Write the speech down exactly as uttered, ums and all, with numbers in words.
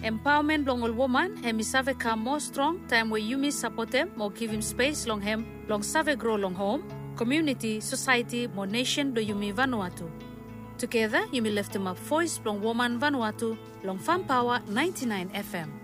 Empowerment long all woman, hemi save ka more strong, time where you miss support them, more give him space long hem, long save grow long home, community, society, more nation do you mi Vanuatu. Together, you may lift him up voice long woman Vanuatu, long Farm Power ninety-nine F M.